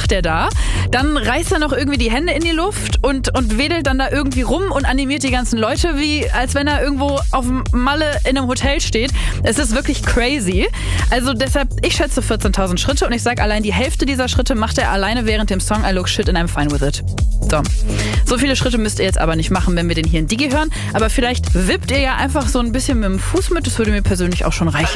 macht er da? Dann reißt er noch irgendwie die Hände in die Luft und wedelt dann da irgendwie rum und animiert die ganzen Leute, wie als wenn er irgendwo auf Malle in einem Hotel steht. Es ist wirklich crazy. Also deshalb, ich schätze 14.000 Schritte und ich sage, allein die Hälfte dieser Schritte macht er alleine während dem Song I Look Shit and I'm Fine With It. So viele Schritte müsst ihr jetzt aber nicht machen, wenn wir den hier in Digi hören. Aber vielleicht wippt ihr ja einfach so ein bisschen mit dem Fuß mit. Das würde mir persönlich auch schon reichen.